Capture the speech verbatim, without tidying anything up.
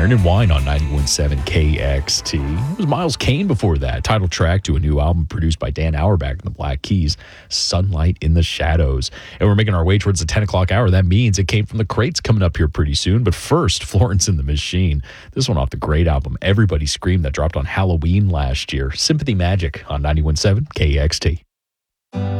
Iron and Wine on ninety-one point seven K X T. It was Miles Kane before that, title track to a new album produced by Dan Auerbach and the Black Keys, Sunlight in the Shadows. And we're making our way towards the ten o'clock hour. That means it came from the crates coming up here pretty soon. But first, Florence and the Machine. This one off the great album, Everybody Scream, that dropped on Halloween last year. Sympathy Magic on ninety-one point seven K X T.